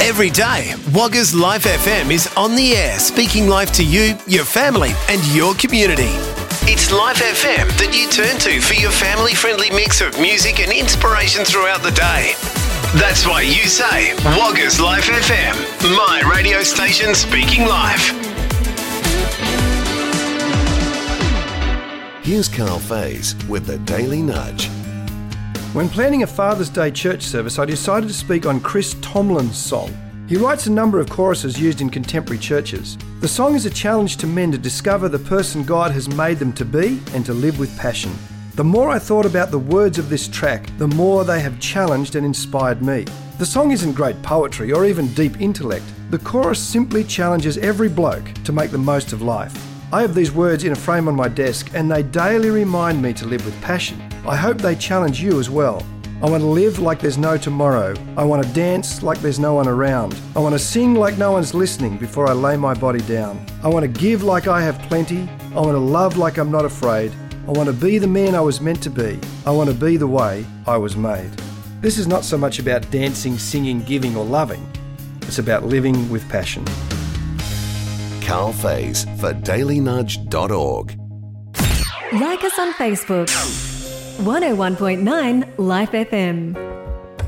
Every day, Wagga's Life FM is on the air, speaking life to you, your family and your community. It's Life FM that you turn to for your family-friendly mix of music and inspiration throughout the day. That's why you say, Wagga's Life FM, my radio station speaking life. Here's Carl Faze with the Daily Nudge. When planning a Father's Day church service, I decided to speak on Chris Tomlin's song. He writes a number of choruses used in contemporary churches. The song is a challenge to men to discover the person God has made them to be and to live with passion. The more I thought about the words of this track, the more they have challenged and inspired me. The song isn't great poetry or even deep intellect. The chorus simply challenges every bloke to make the most of life. I have these words in a frame on my desk and they daily remind me to live with passion. I hope they challenge you as well. I want to live like there's no tomorrow. I want to dance like there's no one around. I want to sing like no one's listening before I lay my body down. I want to give like I have plenty. I want to love like I'm not afraid. I want to be the man I was meant to be. I want to be the way I was made. This is not so much about dancing, singing, giving or loving. It's about living with passion. Carl Faze for dailynudge.org. Like us on Facebook. 101.9 Life FM.